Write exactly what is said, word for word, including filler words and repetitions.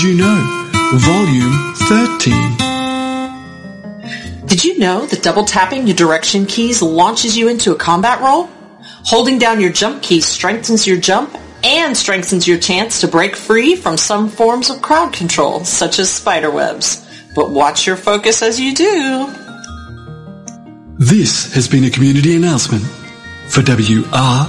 You Know, Volume thirteen. Did you know that double tapping your direction keys launches you into a combat role? Holding down your jump key strengthens your jump and strengthens your chance to break free from some forms of crowd control, such as spiderwebs. But watch your focus as you do. This has been a community announcement for W R